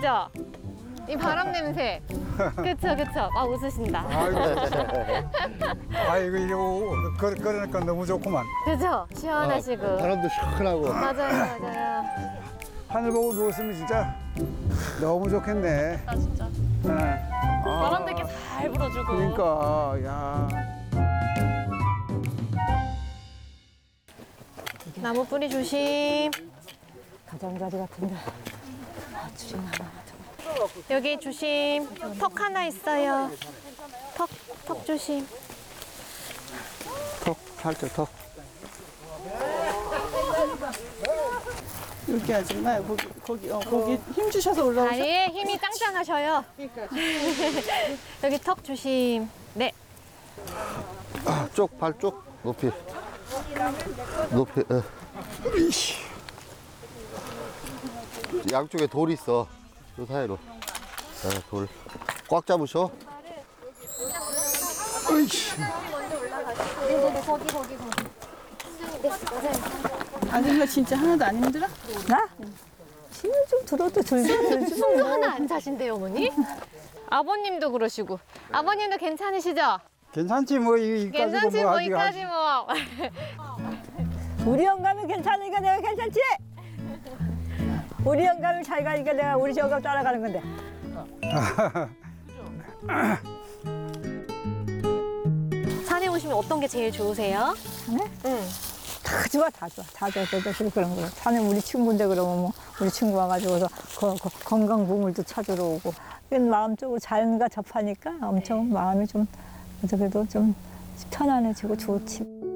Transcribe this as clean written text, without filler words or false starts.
느껴지시죠? 이 바람 냄새. 그쵸, 그쵸. 아, 웃으신다. 아이고 이게 걸으니까 너무 좋구만. 그죠? 시원하시고. 바람도 시원하고. 맞아요, 맞아요. 하늘 보고 누웠으면 진짜 너무 좋겠네. 아, 진짜. 네. 바람도 이렇게 잘 불어주고. 그러니까 야. 나무 뿌리 조심. 가장자리 같은데. 여기 조심. 턱 하나 있어요. 턱 조심. 턱, 살짝 턱. 여기 하지 마. 거기 힘 주셔서 올라오셔. 다리에 힘이 짱짱하셔요. 여기 턱 조심. 네. 쪽, 발 쪽, 높이. 높이, 양쪽에 돌 있어. 그 사이로. 돌. 꽉 잡으셔. 아줌마 진짜 하나도 안 힘들어? 나? 힘을 좀 들어도 들지. 숨도 하나 안 차신대요, 어머니? 아버님도 그러시고. 아버님도 괜찮으시죠? 괜찮지 뭐 이까지고 괜찮지, 뭐 뭐, 아직 이까지 뭐. 우리 영감이 괜찮으니까 내가 괜찮지? 우리 영감이 잘 가니까 내가 우리 영감 따라가는 건데. 산에 오시면 어떤 게 제일 좋으세요? 산에? 응. 다 좋아, 다 좋아. 다 좋아. 그런 거. 산에 우리 친구인데 그러면 뭐 우리 친구 와가지고서 건강 보물도 찾으러 오고. 마음적으로 자연과 접하니까 엄청 마음이 좀 그래도 좀 편안해지고 좋지.